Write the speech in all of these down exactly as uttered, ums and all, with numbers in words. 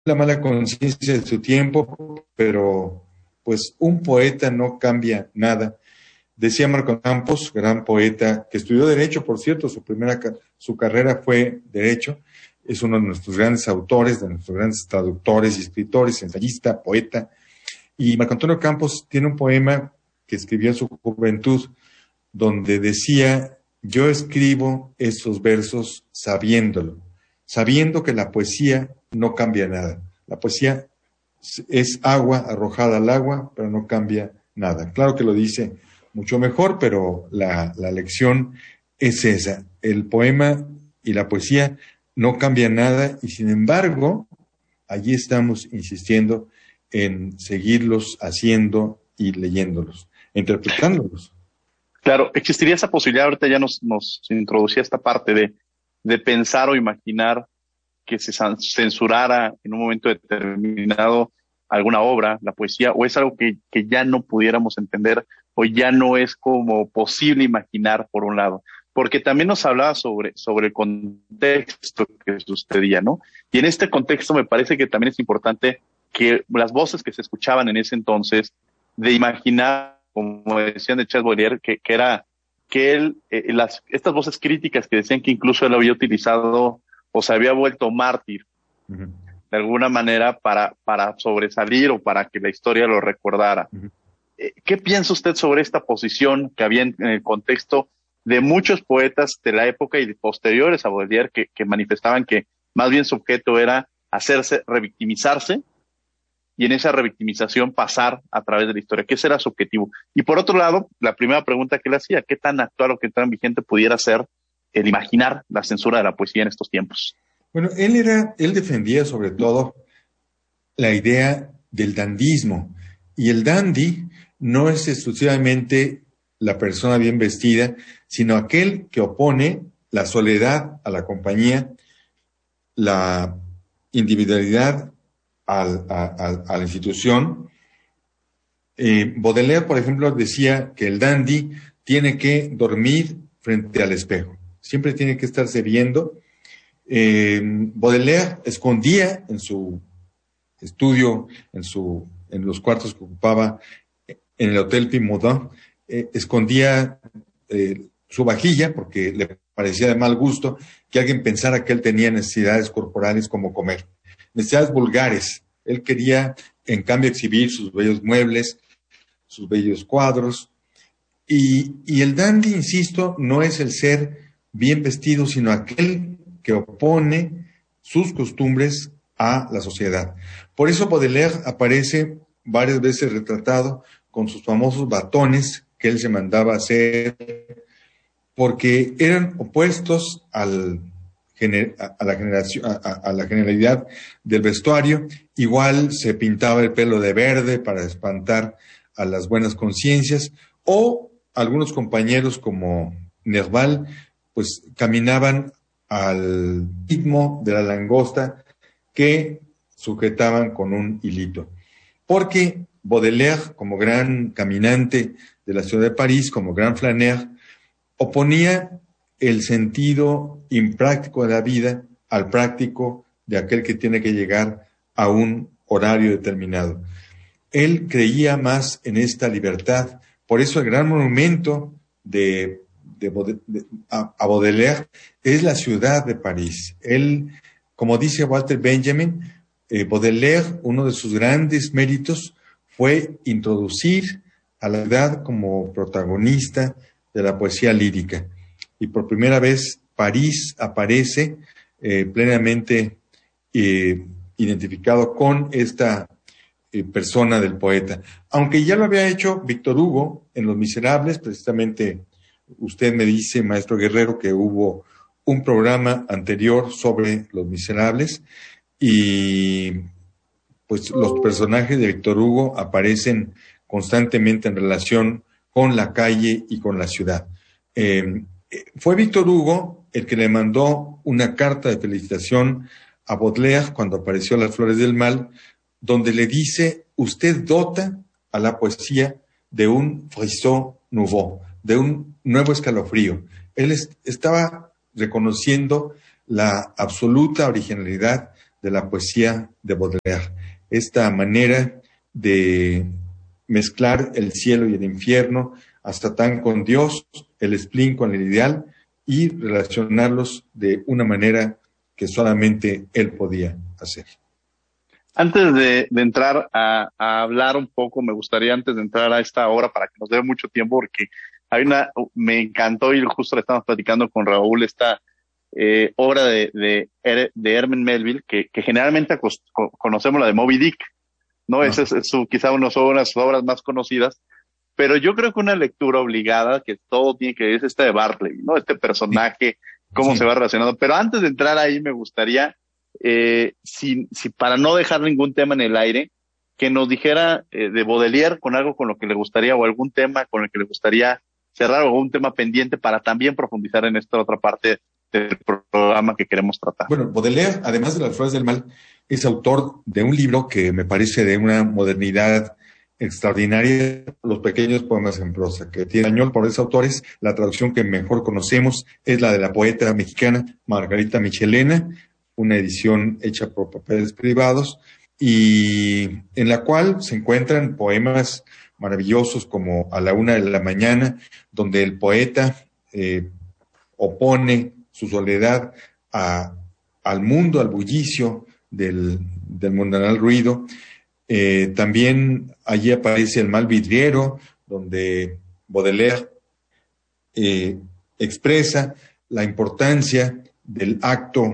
la mala conciencia de su tiempo, pero pues un poeta no cambia nada. Decía Marco Campos, gran poeta, que estudió Derecho, por cierto, su primera, su carrera fue Derecho, es uno de nuestros grandes autores, de nuestros grandes traductores y escritores, ensayista, poeta. Y Marco Antonio Campos tiene un poema que escribió en su juventud, donde decía: yo escribo esos versos sabiéndolo, sabiendo que la poesía no cambia nada. La poesía es agua arrojada al agua, pero no cambia nada. Claro que lo dice mucho mejor, pero la, la lección es esa. El poema y la poesía no cambian nada y, sin embargo, allí estamos insistiendo en seguirlos haciendo y leyéndolos, interpretándolos. Claro, existiría esa posibilidad, ahorita ya nos, nos introducía esta parte de, de pensar o imaginar que se censurara en un momento determinado alguna obra, la poesía, o es algo que, que ya no pudiéramos entender o ya no es como posible imaginar, por un lado. Porque también nos hablaba sobre, sobre el contexto que sucedía, ¿no? Y en este contexto me parece que también es importante que las voces que se escuchaban en ese entonces, de imaginar, como decían de Charles Baudelaire, que, que era que él, eh, las, estas voces críticas que decían que incluso él había utilizado o se había vuelto mártir, uh-huh, de alguna manera para, para sobresalir o para que la historia lo recordara. Uh-huh. Eh, ¿Qué piensa usted sobre esta posición que había en, en el contexto de muchos poetas de la época y de posteriores a Baudelaire que, que manifestaban que más bien su objeto era hacerse, revictimizarse, y en esa revictimización pasar a través de la historia, que ese era su objetivo? Y por otro lado, la primera pregunta que le hacía: ¿qué tan actual o qué tan vigente pudiera ser el imaginar la censura de la poesía en estos tiempos? Bueno, él era, él defendía sobre todo la idea del dandismo, y el dandy no es exclusivamente la persona bien vestida, sino aquel que opone la soledad a la compañía, la individualidad al, a, a, a la institución. Eh, Baudelaire, por ejemplo, decía que el dandy tiene que dormir frente al espejo, siempre tiene que estarse viendo. Eh, Baudelaire escondía en su estudio, en, su, en los cuartos que ocupaba en el Hotel Pimodin, eh, escondía eh, su vajilla porque le parecía de mal gusto que alguien pensara que él tenía necesidades corporales como comer, necesidades vulgares. Él quería, en cambio, exhibir sus bellos muebles, sus bellos cuadros. Y, y el dandy, insisto, no es el ser bien vestido, sino aquel que opone sus costumbres a la sociedad. Por eso Baudelaire aparece varias veces retratado con sus famosos batones que él se mandaba a hacer, porque eran opuestos al, a, la generación, a, a la generalidad del vestuario. Igual se pintaba el pelo de verde para espantar a las buenas conciencias, o algunos compañeros como Nerval, pues caminaban al ritmo de la langosta que sujetaban con un hilito. Porque Baudelaire, como gran caminante de la ciudad de París, como gran flâneur, oponía el sentido impráctico de la vida al práctico de aquel que tiene que llegar a un horario determinado. Él creía más en esta libertad. Por eso el gran monumento de, de, de a, a Baudelaire es la ciudad de París. Él, como dice Walter Benjamin, eh, Baudelaire, uno de sus grandes méritos fue introducir a la ciudad como protagonista de la poesía lírica. Y por primera vez París aparece eh, plenamente eh, identificado con esta eh, persona del poeta. Aunque ya lo había hecho Víctor Hugo en Los Miserables, precisamente usted me dice, maestro Guerrero, que hubo un programa anterior sobre Los Miserables, y pues los personajes de Víctor Hugo aparecen constantemente en relación con la calle y con la ciudad. Eh, fue Víctor Hugo el que le mandó una carta de felicitación a Baudelaire cuando apareció Las Flores del Mal, donde le dice: usted dota a la poesía de un frisson nouveau, de un nuevo escalofrío. Él es, estaba reconociendo la absoluta originalidad de la poesía de Baudelaire. Esta manera de mezclar el cielo y el infierno, hasta tan con Dios, el spleen con el ideal, y relacionarlos de una manera que solamente él podía hacer. Antes de, de entrar a, a hablar un poco, me gustaría antes de entrar a esta obra, para que nos dé mucho tiempo, porque hay una, me encantó y justo le estamos platicando con Raúl, esta eh, obra de, de, de Herman Melville, que, que generalmente acos, conocemos la de Moby Dick, ¿no? no. Esa es, es su, quizá una, una de sus obras más conocidas, pero yo creo que una lectura obligada, que todo tiene que ver, es esta de Bartleby, ¿no? Este personaje, cómo sí. se va relacionando. Pero antes de entrar ahí, me gustaría, eh, si, si para no dejar ningún tema en el aire, que nos dijera eh, de Baudelaire con algo con lo que le gustaría, o algún tema con el que le gustaría cerrar, o algún tema pendiente para también profundizar en esta otra parte del programa que queremos tratar. Bueno, Baudelaire, además de Las Flores del Mal, es autor de un libro que me parece de una modernidad extraordinaria, Los pequeños poemas en prosa, que tiene español por esos autores. La traducción que mejor conocemos es la de la poeta mexicana Margarita Michelena, una edición hecha por Papeles Privados, y en la cual se encuentran poemas maravillosos como A la una de la mañana, donde el poeta eh, opone su soledad a, al mundo, al bullicio del, del mundanal ruido. Eh, también allí aparece El mal vidriero, donde Baudelaire eh, expresa la importancia del acto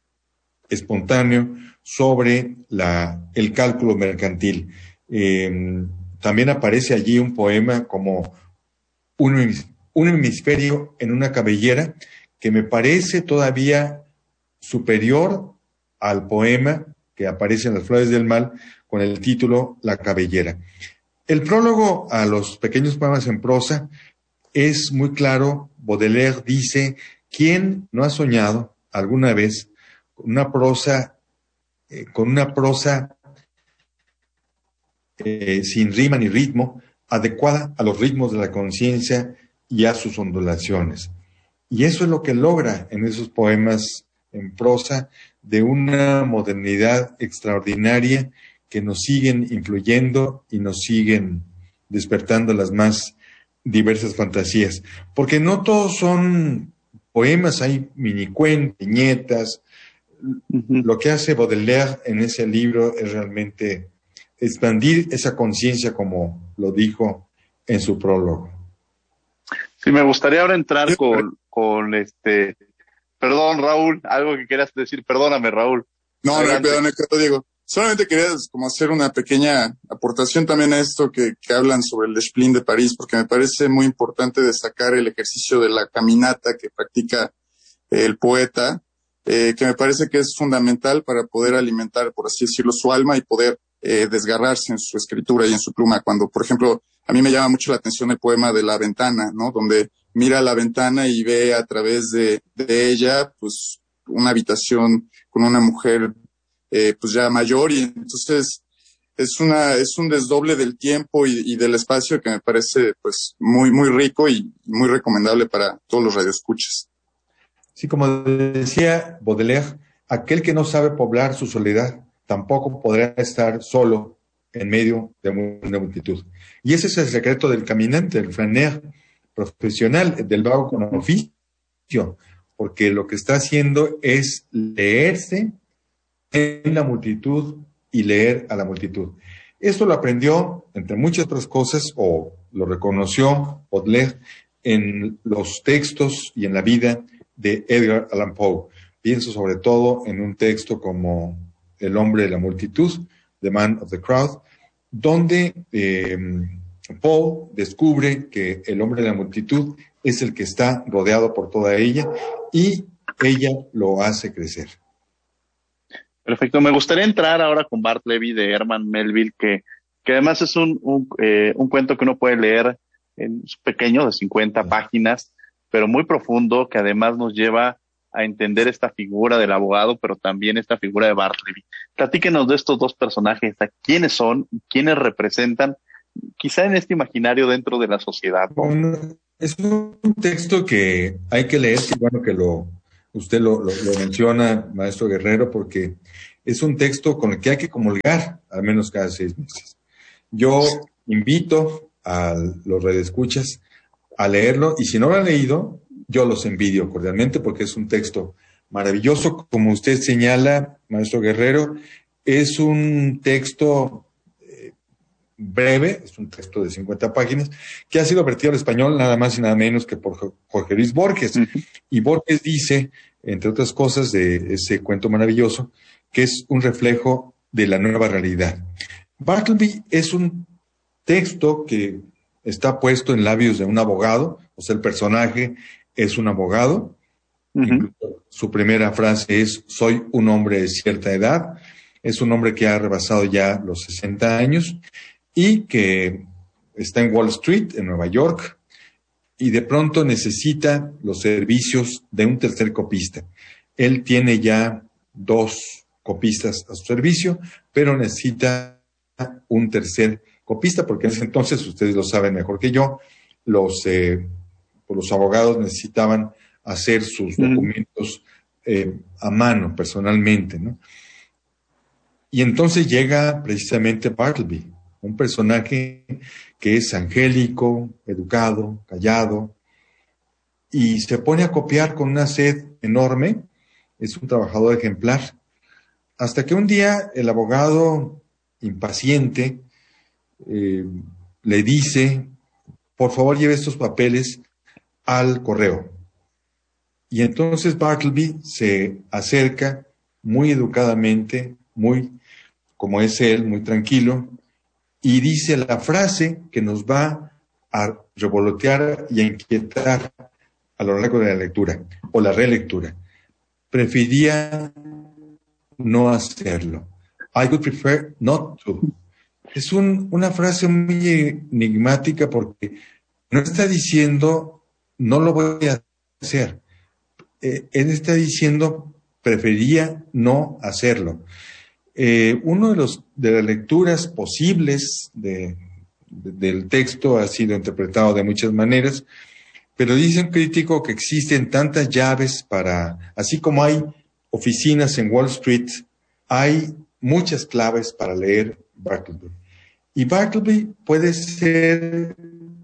espontáneo sobre la, el cálculo mercantil. Eh, también aparece allí un poema como un, un hemisferio en una cabellera, que me parece todavía superior al poema que aparece en Las Flores del Mal, con el título La cabellera. El prólogo a Los pequeños poemas en prosa es muy claro. Baudelaire dice: ¿quién no ha soñado alguna vez con una prosa, eh, con una prosa eh, sin rima ni ritmo, adecuada a los ritmos de la conciencia y a sus ondulaciones? Y eso es lo que logra en esos poemas en prosa, de una modernidad extraordinaria, que nos siguen influyendo y nos siguen despertando las más diversas fantasías. Porque no todos son poemas, hay minicuentos, viñetas. Uh-huh. Lo que hace Baudelaire en ese libro es realmente expandir esa conciencia, como lo dijo en su prólogo. Sí, me gustaría ahora entrar con, con este... Perdón, Raúl, algo que querías decir. Perdóname, Raúl. No, Adelante. no, perdón, no, digo. Solamente quería como hacer una pequeña aportación también a esto que, que hablan sobre el spleen de París, porque me parece muy importante destacar el ejercicio de la caminata que practica eh, el poeta, eh, que me parece que es fundamental para poder alimentar, por así decirlo, su alma y poder eh, desgarrarse en su escritura y en su pluma. Cuando, por ejemplo, a mí me llama mucho la atención el poema de La ventana, ¿no? Donde mira a la ventana y ve a través de, de ella, pues, una habitación con una mujer, eh, pues ya mayor, y entonces es una, es un desdoble del tiempo y, y del espacio que me parece, pues, muy, muy rico y muy recomendable para todos los radioescuchas. Sí, como decía Baudelaire, aquel que no sabe poblar su soledad tampoco podrá estar solo en medio de una multitud. Y ese es el secreto del caminante, el flâneur profesional, del vago con oficio, porque lo que está haciendo es leerse en la multitud y leer a la multitud. Esto lo aprendió, entre muchas otras cosas, o lo reconoció Baudelaire en los textos y en la vida de Edgar Allan Poe. Pienso sobre todo en un texto como El hombre de la multitud, The Man of the Crowd, donde eh, Poe descubre que el hombre de la multitud es el que está rodeado por toda ella y ella lo hace crecer. Perfecto. Me gustaría entrar ahora con Bartleby de Herman Melville, que, que además es un, un, eh, un cuento que uno puede leer en pequeño, de cincuenta páginas, pero muy profundo, que además nos lleva a entender esta figura del abogado, pero también esta figura de Bartleby. Platíquenos de estos dos personajes, quiénes son, quiénes representan, quizá en este imaginario dentro de la sociedad. Bueno, es un texto que hay que leer, y bueno que lo usted lo, lo, lo menciona, maestro Guerrero, porque es un texto con el que hay que comulgar al menos cada seis meses. Yo invito a los radioescuchas a leerlo, y si no lo han leído, yo los envidio cordialmente porque es un texto maravilloso. Como usted señala, maestro Guerrero, es un texto eh, breve, es un texto de cincuenta páginas, que ha sido vertido al español nada más y nada menos que por Jorge Luis Borges. Uh-huh. Y Borges dice, entre otras cosas de ese cuento maravilloso, que es un reflejo de la nueva realidad. Bartleby es un texto que está puesto en labios de un abogado, o sea, el personaje es un abogado. Uh-huh. Su primera frase es: soy un hombre de cierta edad. Es un hombre que ha rebasado ya los sesenta años y que está en Wall Street, en Nueva York, y de pronto necesita los servicios de un tercer copista. Él tiene ya dos copistas a su servicio, pero necesita un tercer copista, porque en ese entonces, ustedes lo saben mejor que yo, los, eh, los abogados necesitaban hacer sus uh-huh. documentos eh, a mano, personalmente, ¿no? Y entonces llega precisamente Bartleby, un personaje que es angélico, educado, callado, y se pone a copiar con una sed enorme. Es un trabajador ejemplar. Hasta que un día el abogado, impaciente, eh, le dice: por favor, lleve estos papeles al correo. Y entonces Bartleby se acerca muy educadamente, muy como es él, muy tranquilo, y dice la frase que nos va a revolotear y a inquietar a lo largo de la lectura o la relectura. Prefería no hacerlo. I would prefer not to. Es un, una frase muy enigmática porque no está diciendo no lo voy a hacer. Eh, él está diciendo prefería no hacerlo. Eh, uno de los de las lecturas posibles de, de, del texto ha sido interpretado de muchas maneras, pero dice un crítico que existen tantas llaves para, así como hay oficinas en Wall Street, hay muchas claves para leer Bartleby. Y Bartleby puede ser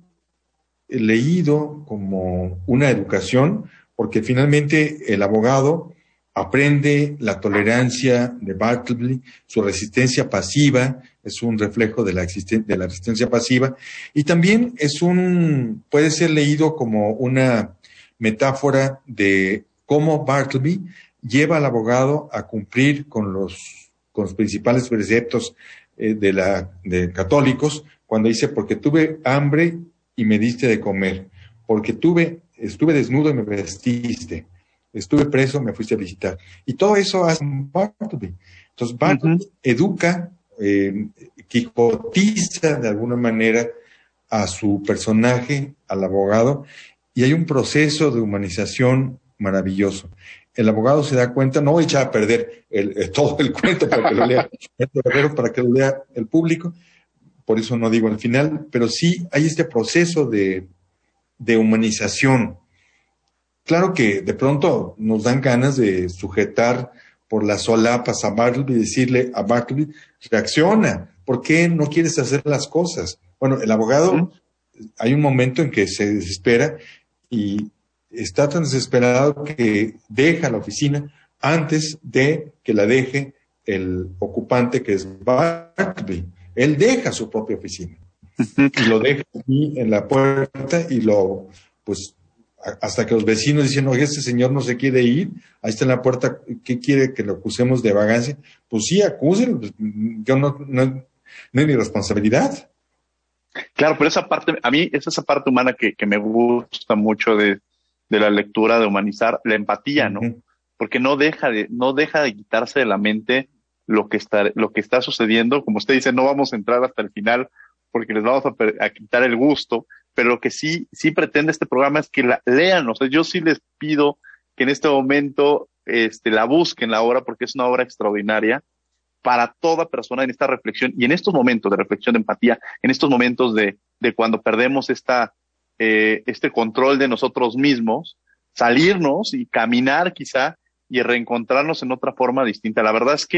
leído como una educación, porque finalmente el abogado aprende la tolerancia de Bartleby, su resistencia pasiva es un reflejo de la, existen- de la resistencia pasiva, y también es un, puede ser leído como una metáfora de cómo Bartleby lleva al abogado a cumplir con los, con los principales preceptos eh, de la, de católicos, cuando dice: porque tuve hambre y me diste de comer, porque tuve, estuve desnudo y me vestiste, estuve preso, me fuiste a visitar. Y todo eso hace Bartleby. Entonces Bartleby uh-huh. educa, eh, quijotiza de alguna manera a su personaje, al abogado, y hay un proceso de humanización maravilloso. El abogado se da cuenta, no voy a echar a perder el, el, todo el cuento para que lo lea el Guerrero, para que lo lea el público, por eso no digo al final, pero sí hay este proceso de, de humanización. Claro que de pronto nos dan ganas de sujetar por las solapas a Bartleby y decirle a Bartleby: reacciona, ¿por qué no quieres hacer las cosas? Bueno, el abogado, ¿Mm? hay un momento en que se desespera y está tan desesperado que deja la oficina antes de que la deje el ocupante, que es Bartleby. Él deja su propia oficina y lo deja aquí en la puerta y lo, pues, hasta que los vecinos dicen: oye, este señor no se quiere ir, ahí está en la puerta, ¿qué quiere que lo acusemos de vagancia? Pues sí, acúsenlo, pues, yo no, no, no es mi responsabilidad. Claro, pero esa parte, a mí es esa parte humana que, que me gusta mucho de, de la lectura, de humanizar, la empatía, ¿no? Uh-huh. Porque no deja de, no deja de quitarse de la mente lo que está, lo que está sucediendo. Como usted dice, no vamos a entrar hasta el final porque les vamos a, a quitar el gusto, pero lo que sí, sí pretende este programa es que la lean. O sea, yo sí les pido que en este momento, este, la busquen la obra, porque es una obra extraordinaria para toda persona en esta reflexión y en estos momentos de reflexión, de empatía, en estos momentos de, de cuando perdemos esta, eh, este control de nosotros mismos, salirnos y caminar quizá y reencontrarnos en otra forma distinta. La verdad es que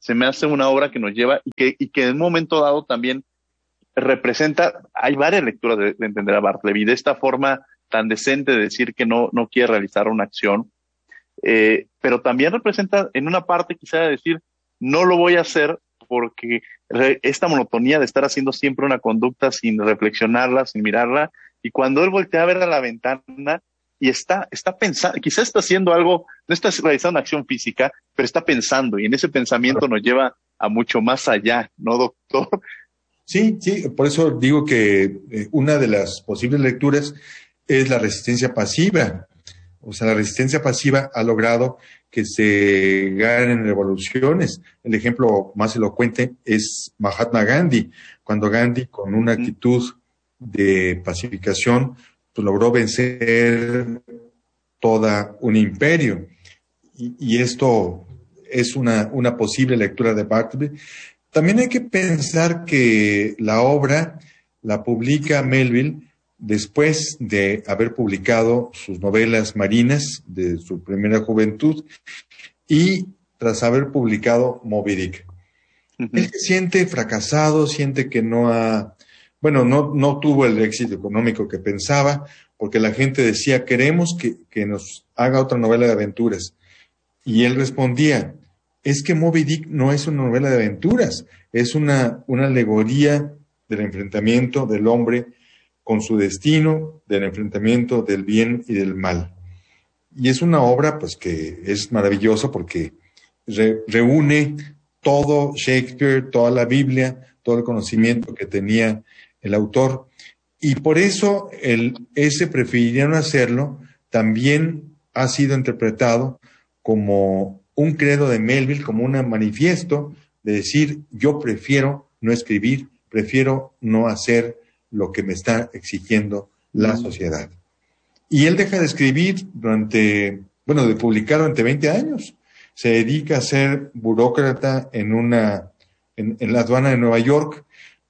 se me hace una obra que nos lleva y que, y que en un momento dado también representa, hay varias lecturas de, de entender a Bartleby, de esta forma tan decente de decir que no, no quiere realizar una acción, eh, pero también representa en una parte quizá de decir, no lo voy a hacer porque re, esta monotonía de estar haciendo siempre una conducta sin reflexionarla, sin mirarla, y cuando él voltea a ver a la ventana y está, está pensando, quizá está haciendo algo, no está realizando una acción física, pero está pensando, y en ese pensamiento nos lleva a mucho más allá, ¿no, doctor? Sí, sí, por eso digo que eh, una de las posibles lecturas es la resistencia pasiva. O sea, la resistencia pasiva ha logrado que se ganen revoluciones. El ejemplo más elocuente es Mahatma Gandhi, cuando Gandhi, con una actitud de pacificación, pues logró vencer toda un imperio. Y, y esto es una, una posible lectura de Bartleby. También hay que pensar que la obra la publica Melville después de haber publicado sus novelas marinas de su primera juventud y tras haber publicado Moby Dick. Uh-huh. Él se siente fracasado, siente que no ha, bueno, no, no tuvo el éxito económico que pensaba, porque la gente decía, queremos que, que nos haga otra novela de aventuras. Y él respondía, es que Moby Dick no es una novela de aventuras, es una, una alegoría del enfrentamiento del hombre con su destino, del enfrentamiento del bien y del mal. Y es una obra, pues, que es maravillosa porque re, reúne todo Shakespeare, toda la Biblia, todo el conocimiento que tenía el autor. Y por eso el, ese preferiría no hacerlo, también ha sido interpretado como un credo de Melville, como un manifiesto de decir, yo prefiero no escribir, prefiero no hacer lo que me está exigiendo la sociedad. Y él deja de escribir durante, bueno, de publicar durante veinte años. Se dedica a ser burócrata en una, en, en la aduana de Nueva York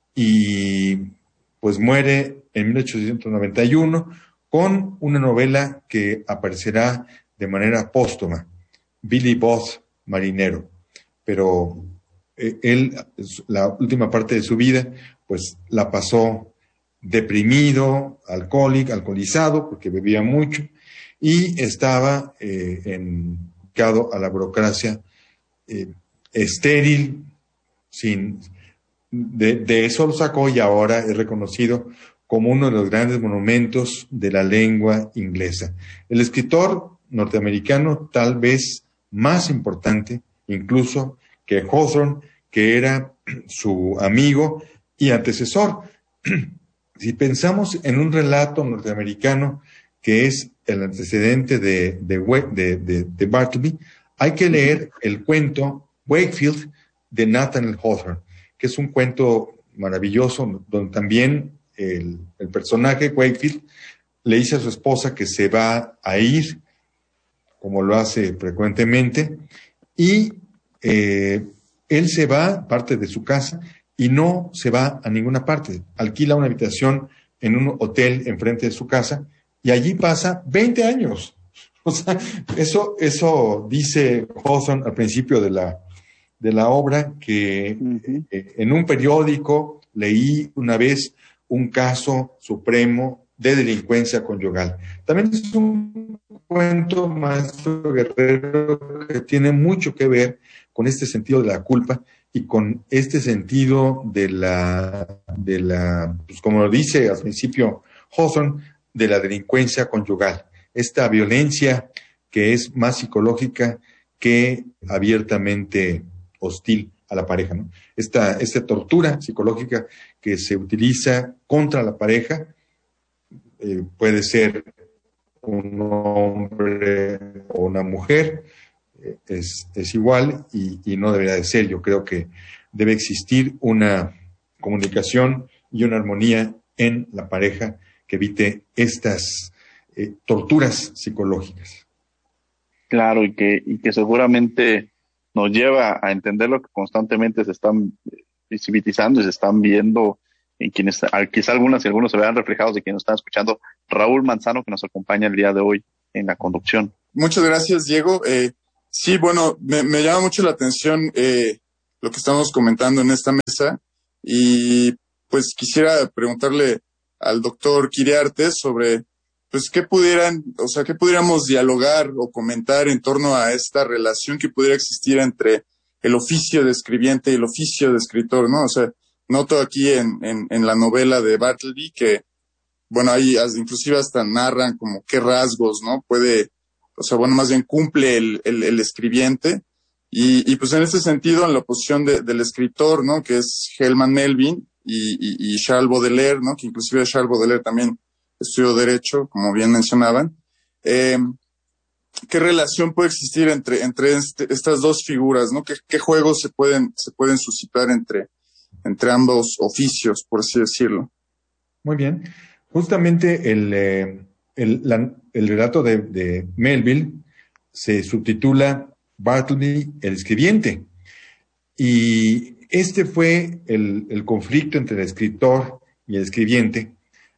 y pues muere en mil ochocientos noventa y uno con una novela que aparecerá de manera póstuma, Billy Both, marinero. Pero eh, él, la última parte de su vida, pues la pasó deprimido, alcohólico, alcoholizado, porque bebía mucho, y estaba eh, dedicado a la burocracia eh, estéril, sin, de, de eso lo sacó y ahora es reconocido como uno de los grandes monumentos de la lengua inglesa. El escritor norteamericano tal vez más importante, incluso que Hawthorne, que era su amigo y antecesor. Si pensamos en un relato norteamericano que es el antecedente de, de, de, de, de Bartleby, hay que leer el cuento Wakefield de Nathaniel Hawthorne, que es un cuento maravilloso donde también el, el personaje Wakefield le dice a su esposa que se va a ir, como lo hace frecuentemente, y eh, él se va, parte de su casa, y no se va a ninguna parte. Alquila una habitación en un hotel enfrente de su casa y allí pasa veinte años. O sea, eso, eso dice Hawthorne al principio de la, de la obra, que uh-huh. eh, en un periódico leí una vez un caso supremo de delincuencia conyugal. También es un cuento, maestro Guerrero, que tiene mucho que ver con este sentido de la culpa y con este sentido de la, de la, pues como lo dice al principio Hawthorne, de la delincuencia conyugal. Esta violencia que es más psicológica que abiertamente hostil a la pareja, ¿no? Esta, esta tortura psicológica que se utiliza contra la pareja, eh, puede ser un hombre o una mujer, Es, es igual y, y no debería de ser. Yo creo que debe existir una comunicación y una armonía en la pareja que evite estas eh, torturas psicológicas. Claro, y que, y que seguramente nos lleva a entender lo que constantemente se están visibilizando y se están viendo en quienes, quizá algunas y algunos se vean reflejados de quienes nos están escuchando. Raúl Manzano, que nos acompaña el día de hoy en la conducción. Muchas gracias, Diego. Eh, Sí, bueno, me, me llama mucho la atención eh, lo que estamos comentando en esta mesa. Y pues quisiera preguntarle al doctor Quiriarte sobre, pues, qué pudieran, o sea, qué pudiéramos dialogar o comentar en torno a esta relación que pudiera existir entre el oficio de escribiente y el oficio de escritor, ¿no? O sea, noto aquí en, en, en la novela de Bartleby que, bueno, ahí inclusive hasta narran como qué rasgos, ¿no? Puede, o sea, bueno, más bien cumple el, el, el escribiente. Y, y pues en ese sentido, en la posición de, del escritor, ¿no? Que es Herman Melville y, y, y Charles Baudelaire, ¿no? Que inclusive Charles Baudelaire también estudió Derecho, como bien mencionaban. Eh, ¿Qué relación puede existir entre, entre este, estas dos figuras, ¿no? ¿Qué, qué juegos se pueden, se pueden suscitar entre, entre ambos oficios, por así decirlo? Muy bien. Justamente el, eh, el, la, el relato de, de Melville se subtitula Bartleby, el escribiente. Y este fue el, el conflicto entre el escritor y el escribiente.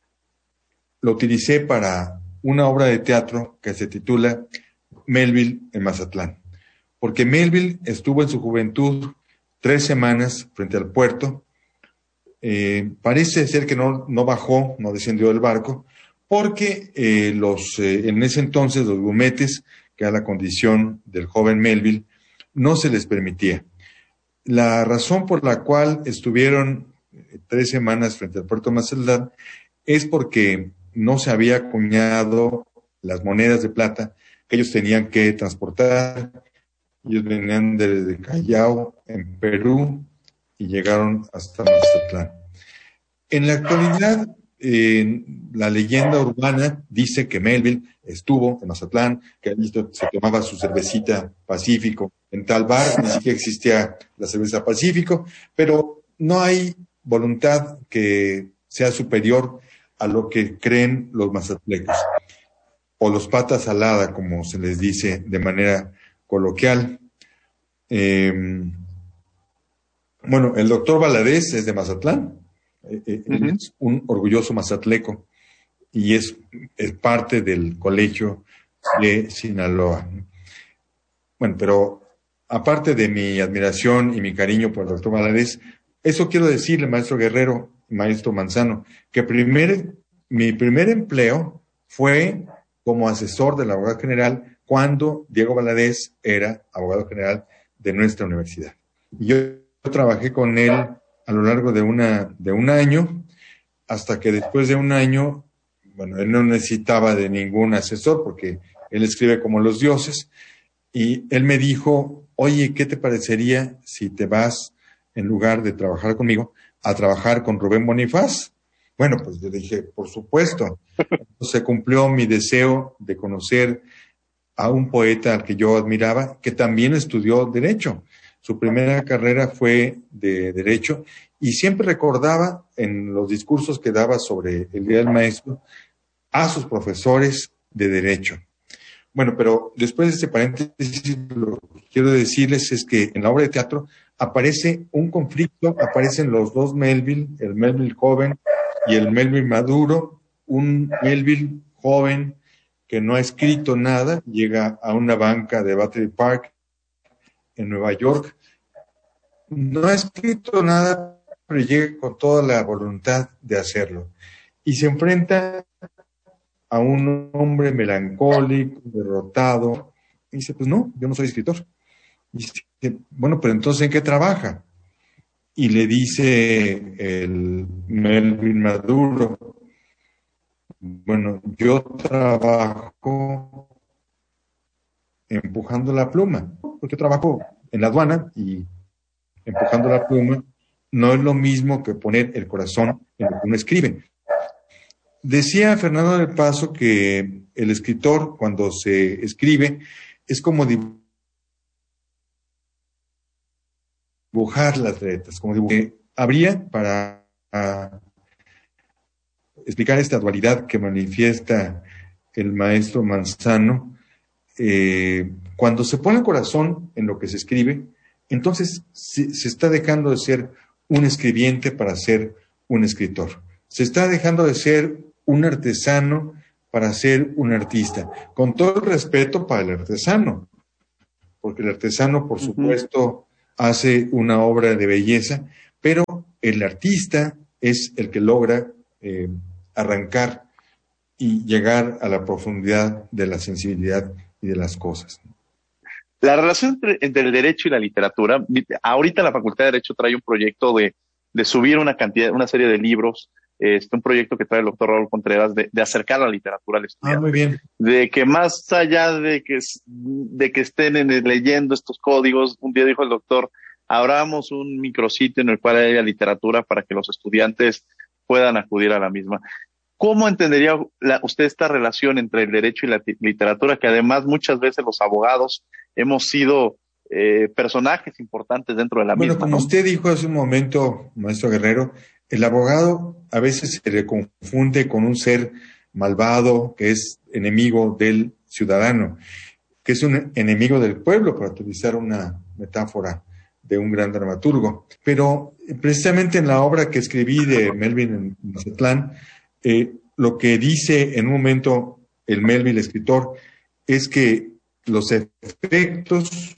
Lo utilicé para una obra de teatro que se titula Melville en Mazatlán, porque Melville estuvo en su juventud tres semanas frente al puerto. Eh, parece ser que no, no bajó, no descendió del barco, porque eh, los, eh, en ese entonces los grumetes, que era la condición del joven Melville, no se les permitía. La razón por la cual estuvieron eh, tres semanas frente al puerto de Mazatlán es porque no se había acuñado las monedas de plata que ellos tenían que transportar. Ellos venían de Callao, en Perú, y llegaron hasta Mazatlán. En la actualidad, eh, la leyenda urbana dice que Melville estuvo en Mazatlán, que allí se tomaba su cervecita Pacífico en tal bar, ni siquiera existía la cerveza Pacífico, pero no hay voluntad que sea superior a lo que creen los mazatlecos, o los patas salada, como se les dice de manera coloquial. Eh, bueno, el doctor Valadez es de Mazatlán, eh, eh, uh-huh. Es un orgulloso mazatleco y es, es parte del colegio de Sinaloa. Bueno, pero aparte de mi admiración y mi cariño por el doctor Valadez, eso quiero decirle, maestro Guerrero, maestro Manzano, que primer, mi primer empleo fue como asesor del abogado general cuando Diego Valadez era abogado general de nuestra universidad. Y yo, yo trabajé con él a lo largo de, una, de un año, hasta que después de un año, bueno, él no necesitaba de ningún asesor porque él escribe como los dioses, y él me dijo, oye, ¿qué te parecería si te vas, en lugar de trabajar conmigo, a trabajar con Rubén Bonifaz? Bueno, pues yo dije, por supuesto. Se cumplió mi deseo de conocer a un poeta al que yo admiraba, que también estudió Derecho. Su primera carrera fue de Derecho y siempre recordaba en los discursos que daba sobre el Día del Maestro a sus profesores de Derecho. Bueno, pero después de este paréntesis, lo que quiero decirles es que en la obra de teatro aparece un conflicto, aparecen los dos Melville, el Melville joven y el Melville maduro. Un Melville joven que no ha escrito nada, llega a una banca de Battery Park en Nueva York, no ha escrito nada, pero llega con toda la voluntad de hacerlo. Y se enfrenta a un hombre melancólico, derrotado, y dice, pues no, yo no soy escritor. Y dice, bueno, pero entonces, ¿en qué trabaja? Y le dice el Melville maduro, bueno, yo trabajo empujando la pluma, porque trabajo en la aduana y empujando la pluma no es lo mismo que poner el corazón en lo que uno escribe. Decía Fernando del Paso que el escritor, cuando se escribe, es como dibujar las letras, como dibujar. Habría para explicar esta dualidad que manifiesta el maestro Manzano, eh, cuando se pone el corazón en lo que se escribe, entonces se, se está dejando de ser un escribiente para ser un escritor. Se está dejando de ser un artesano para ser un artista, con todo el respeto para el artesano, porque el artesano, por supuesto, hace una obra de belleza, pero el artista es el que logra eh, arrancar y llegar a la profundidad de la sensibilidad y de las cosas. La relación entre, entre el derecho y la literatura, ahorita la Facultad de Derecho trae un proyecto de, de subir una cantidad, una serie de libros, este, un proyecto que trae el doctor Raúl Contreras de, de acercar la literatura al estudiante. Ah, muy bien. De que más allá de que, de que estén en, leyendo estos códigos, un día dijo el doctor, abramos un micrositio en el cual haya literatura para que los estudiantes puedan acudir a la misma. ¿Cómo entendería la, usted esta relación entre el derecho y la literatura, que además muchas veces los abogados hemos sido eh, personajes importantes dentro de la bueno, misma? Bueno, como ¿no? usted dijo hace un momento, maestro Guerrero, el abogado a veces se le confunde con un ser malvado que es enemigo del ciudadano, que es un enemigo del pueblo, para utilizar una metáfora de un gran dramaturgo. Pero precisamente en la obra que escribí de Melville en Mazatlán, eh, lo que dice en un momento el Melville, el escritor, es que los efectos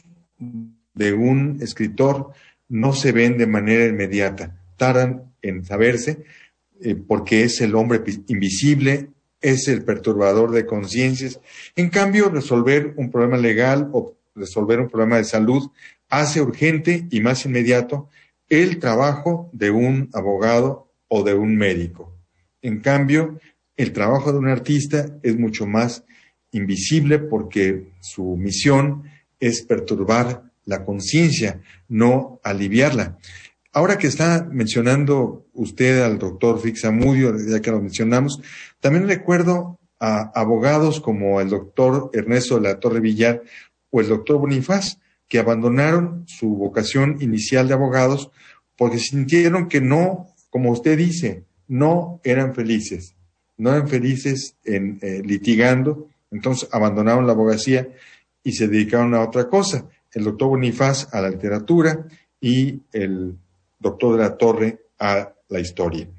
de un escritor no se ven de manera inmediata, tardan en saberse, eh, porque es el hombre invisible, es el perturbador de conciencias. En cambio, resolver un problema legal o resolver un problema de salud hace urgente y más inmediato el trabajo de un abogado o de un médico. En cambio, el trabajo de un artista es mucho más invisible porque su misión es perturbar la conciencia, no aliviarla. Ahora que está mencionando usted al doctor Fixamudio, ya que lo mencionamos, también recuerdo a abogados como el doctor Ernesto de la Torre Villar o el doctor Bonifaz, que abandonaron su vocación inicial de abogados porque sintieron que no, como usted dice, no eran felices, no eran felices en eh, litigando, entonces abandonaron la abogacía y se dedicaron a otra cosa. El doctor Bonifaz a la literatura y el doctor de la Torre a la historia.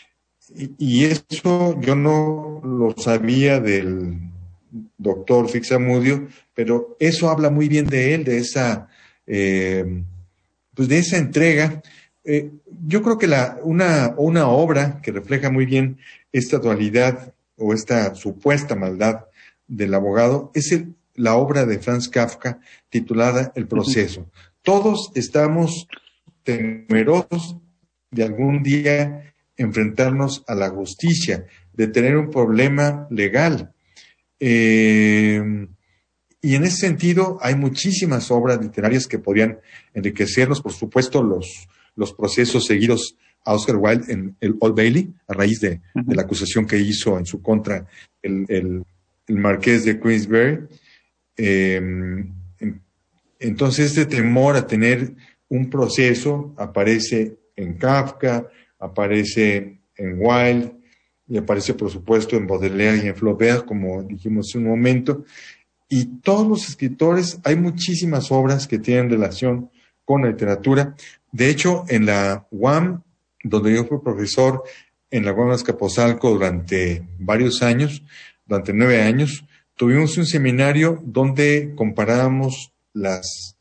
Y, y eso yo no lo sabía del doctor Fixamudio, pero eso habla muy bien de él, de esa, eh, pues de esa entrega. Eh, yo creo que la, una, una obra que refleja muy bien esta dualidad o esta supuesta maldad del abogado es el, la obra de Franz Kafka titulada El proceso. Uh-huh. Todos estamos temerosos de algún día enfrentarnos a la justicia, de tener un problema legal. Eh, y en ese sentido hay muchísimas obras literarias que podrían enriquecernos, por supuesto, los, los procesos seguidos a Oscar Wilde en el Old Bailey, a raíz de, uh-huh. de la acusación que hizo en su contra el, el, el marqués de Queensberry. Eh, entonces, este temor a tener un proceso aparece en Kafka, aparece en Wilde, y aparece, por supuesto, en Baudelaire y en Flaubert, como dijimos hace un momento. Y todos los escritores, hay muchísimas obras que tienen relación con la literatura. De hecho, en la U A M, donde yo fui profesor, en la U A M Azcapotzalco durante varios años, durante nueve años, tuvimos un seminario donde comparábamos las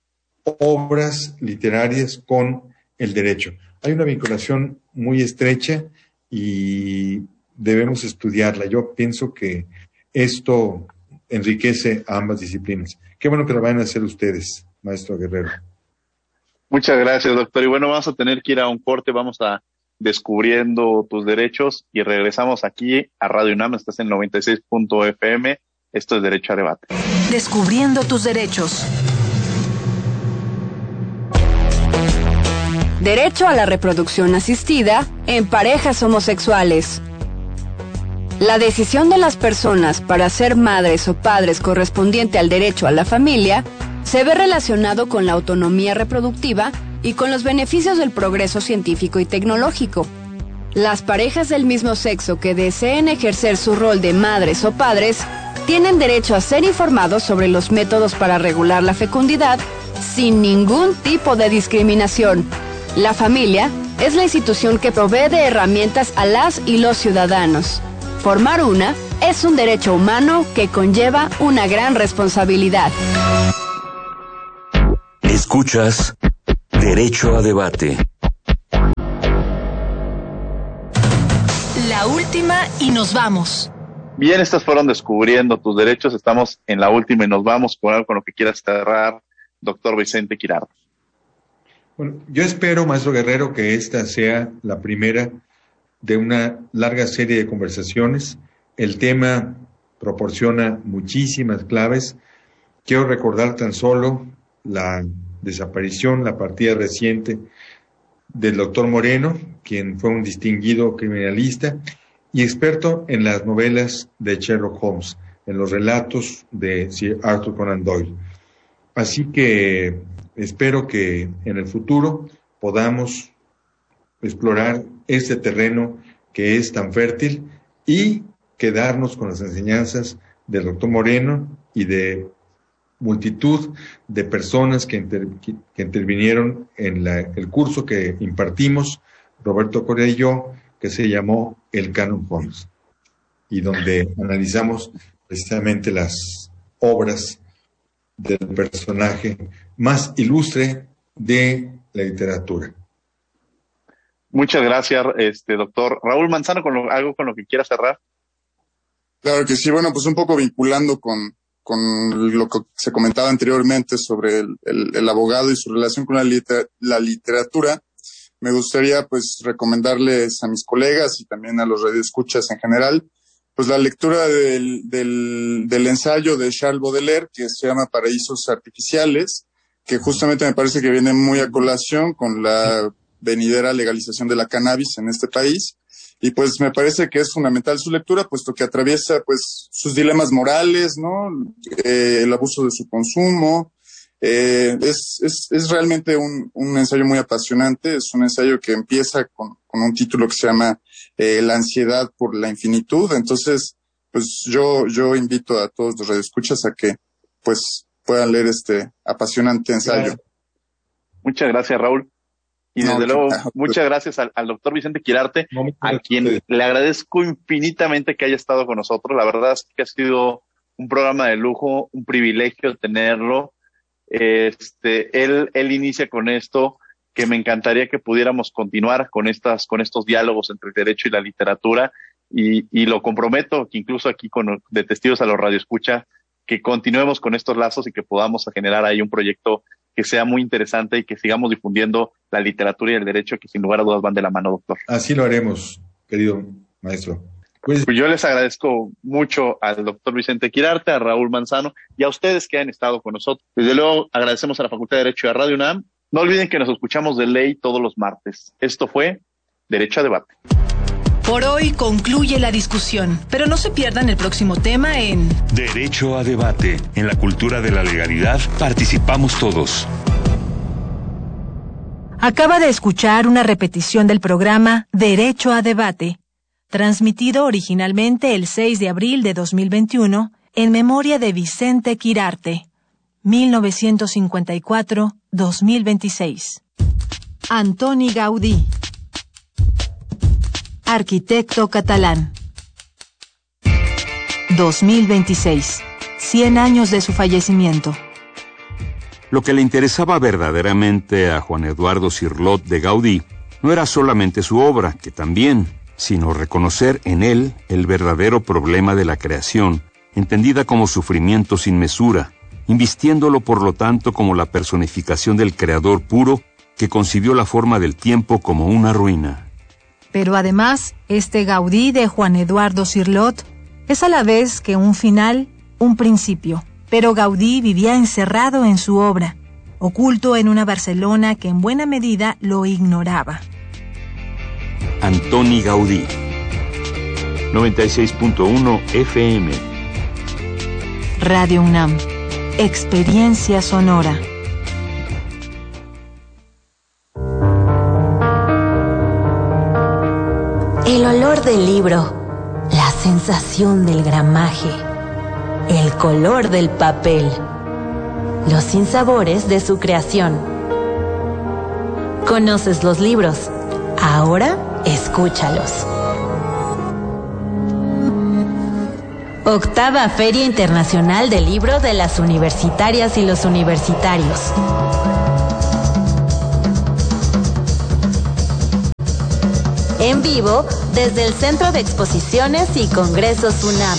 obras literarias con el derecho. Hay una vinculación muy estrecha y debemos estudiarla. Yo pienso que esto enriquece a ambas disciplinas. Qué bueno que lo vayan a hacer ustedes, maestro Guerrero. Muchas gracias, doctor. Y bueno, vamos a tener que ir a un corte, vamos a Descubriendo tus derechos y regresamos aquí a Radio UNAM. Estás en noventa y seis punto F M. Esto es Derecho a Debate. Descubriendo tus derechos. Derecho a la reproducción asistida en parejas homosexuales. La decisión de las personas para ser madres o padres correspondiente al derecho a la familia se ve relacionado con la autonomía reproductiva y con los beneficios del progreso científico y tecnológico. Las parejas del mismo sexo que deseen ejercer su rol de madres o padres tienen derecho a ser informados sobre los métodos para regular la fecundidad sin ningún tipo de discriminación. La familia es la institución que provee de herramientas a las y los ciudadanos. Formar una es un derecho humano que conlleva una gran responsabilidad. Escuchas Derecho a debate. La última y nos vamos. Bien, estas fueron Descubriendo tus Derechos. Estamos en la última y nos vamos con algo con lo que quieras cerrar, doctor Vicente Quirarte. Bueno, yo espero, maestro Guerrero, que esta sea la primera de una larga serie de conversaciones. El tema proporciona muchísimas claves. Quiero recordar tan solo la desaparición, la partida reciente del doctor Moreno, quien fue un distinguido criminalista y experto en las novelas de Sherlock Holmes, en los relatos de Sir Arthur Conan Doyle. Así que espero que en el futuro podamos explorar este terreno que es tan fértil y quedarnos con las enseñanzas del doctor Moreno y de multitud de personas que, inter, que, que intervinieron en la, el curso que impartimos, Roberto Correa y yo, que se llamó El Canon Holmes, y donde analizamos precisamente las obras del personaje más ilustre de la literatura. Muchas gracias, este doctor Raúl Manzano, con lo, algo con lo que quiera cerrar. Claro que sí, bueno, pues un poco vinculando con, con lo que se comentaba anteriormente sobre el, el, el abogado y su relación con la, liter, la literatura, me gustaría pues recomendarles a mis colegas y también a los radioescuchas en general, pues la lectura del, del, del ensayo de Charles Baudelaire, que se llama Paraísos Artificiales, que justamente me parece que viene muy a colación con la venidera legalización de la cannabis en este país. Y pues me parece que es fundamental su lectura, puesto que atraviesa pues sus dilemas morales, ¿no? Eh, el abuso de su consumo. Eh, es, es, es realmente un, un ensayo muy apasionante. Es un ensayo que empieza con, con un título que se llama eh, La ansiedad por la infinitud. Entonces, pues yo, yo invito a todos los radioescuchas a que pues puedan leer este apasionante ensayo. Gracias. Muchas gracias, Raúl. Y desde no, luego, no, muchas gracias al, al doctor Vicente Quirarte, no, a quien sí. le agradezco infinitamente que haya estado con nosotros. La verdad es que ha sido un programa de lujo, un privilegio tenerlo. Este, él, él inicia con esto, que me encantaría que pudiéramos continuar con estas, con estos diálogos entre el derecho y la literatura, y, y lo comprometo, que incluso aquí con de testigos a los radioescucha, que continuemos con estos lazos y que podamos generar ahí un proyecto que sea muy interesante y que sigamos difundiendo la literatura y el derecho, que sin lugar a dudas van de la mano, doctor. Así lo haremos, querido maestro. Pues, pues yo les agradezco mucho al doctor Vicente Quirarte, a Raúl Manzano y a ustedes que han estado con nosotros. Desde luego agradecemos a la Facultad de Derecho de Radio UNAM. No olviden que nos escuchamos de ley todos los martes. Esto fue Derecho a Debate. Por hoy concluye la discusión, pero no se pierdan el próximo tema en Derecho a Debate. En la cultura de la legalidad participamos todos. Acaba de escuchar una repetición del programa Derecho a Debate, transmitido originalmente el seis de abril de dos mil veintiuno en memoria de Vicente Quirarte, mil novecientos cincuenta y cuatro a dos mil veintiséis. Antoni Gaudí, arquitecto catalán. dos mil veintiséis, cien años de su fallecimiento. Lo que le interesaba verdaderamente a Juan Eduardo Cirlot de Gaudí no era solamente su obra, que también, sino reconocer en él el verdadero problema de la creación, entendida como sufrimiento sin mesura, invistiéndolo por lo tanto como la personificación del creador puro que concibió la forma del tiempo como una ruina. Pero además, este Gaudí de Juan Eduardo Cirlot es a la vez que un final, un principio. Pero Gaudí vivía encerrado en su obra, oculto en una Barcelona que en buena medida lo ignoraba. Antoni Gaudí, noventa y seis punto uno F M. Radio UNAM, experiencia sonora. El olor del libro, la sensación del gramaje, el color del papel, los sinsabores de su creación. ¿Conoces los libros? Ahora escúchalos. Octava Feria Internacional del Libro de las Universitarias y los Universitarios. en vivo desde el Centro de Exposiciones y Congresos UNAM.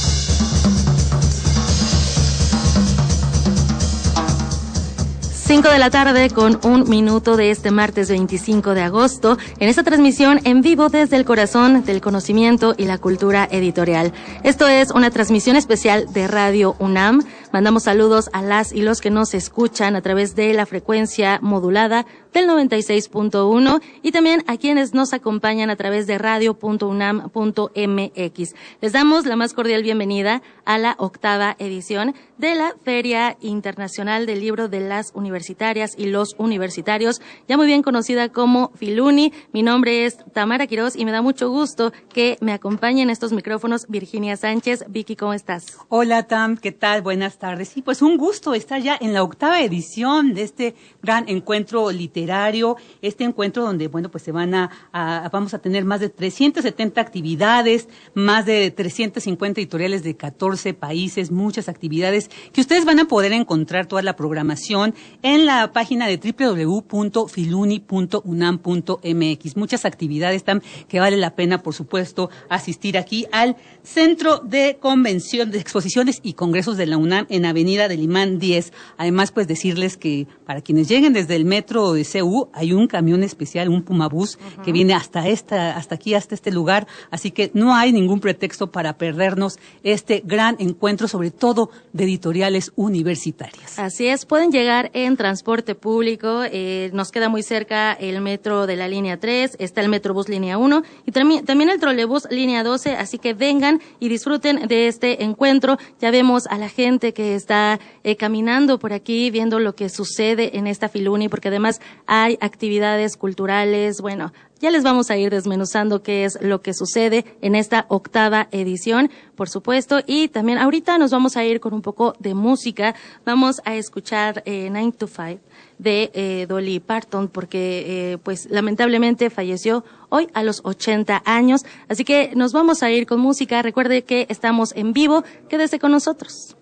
cinco de la tarde con un minuto de este martes veinticinco de agosto, en esta transmisión en vivo desde el corazón del conocimiento y la cultura editorial. Esto es una transmisión especial de Radio UNAM. Mandamos saludos a las y los que nos escuchan a través de la frecuencia modulada del noventa y seis punto uno y también a quienes nos acompañan a través de radio punto unam punto m x. Les damos la más cordial bienvenida a la octava edición de la Feria Internacional del Libro de las Universitarias y los Universitarios, ya muy bien conocida como Filuni. Mi nombre es Tamara Quiroz y me da mucho gusto que me acompañen estos micrófonos Virginia Sánchez. Vicky, ¿cómo estás? Hola, Tam, ¿qué tal? Buenas tardes. Sí, pues un gusto estar ya en la octava edición de este gran encuentro literario, este encuentro donde, bueno, pues se van a, a vamos a tener más de trescientas setenta actividades, más de trescientas cincuenta editoriales de catorce países, muchas actividades que ustedes van a poder encontrar toda la programación en la página de doble u doble u doble u punto filuni punto unam punto m x. Muchas actividades Tam, que vale la pena, por supuesto, asistir aquí al Centro de Convención, de Exposiciones y Congresos de la UNAM en Avenida del Imán diez. Además, pues decirles que para quienes lleguen desde el metro de C U, hay un camión especial, un Pumabús, uh-huh, que viene hasta esta, hasta aquí, hasta este lugar. Así que no hay ningún pretexto para perdernos este gran encuentro, sobre todo de editoriales universitarias. Así es, pueden llegar en transporte público, eh, nos queda muy cerca el metro de la línea tres, está el Metrobús línea uno y también el trolebús línea doce, así que vengan y disfruten de este encuentro. Ya vemos a la gente que está eh, caminando por aquí, viendo lo que sucede en esta Filuni, porque además hay actividades culturales. Bueno, ya les vamos a ir desmenuzando qué es lo que sucede en esta octava edición, por supuesto, y también ahorita nos vamos a ir con un poco de música. Vamos a escuchar eh, nine to five de eh, Dolly Parton, porque eh, pues lamentablemente falleció hoy a los ochenta años, así que nos vamos a ir con música. Recuerde que estamos en vivo, quédese con nosotros.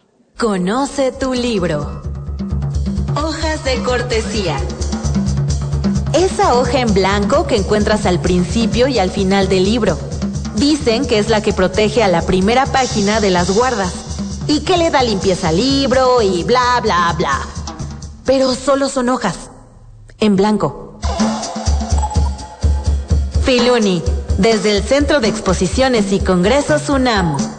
Conoce tu libro. Hojas de cortesía. Esa hoja en blanco que encuentras al principio y al final del libro. Dicen que es la que protege a la primera página de las guardas y que le da limpieza al libro y bla, bla, bla. Pero solo son hojas, en blanco. Filuni, desde el Centro de Exposiciones y Congresos UNAM.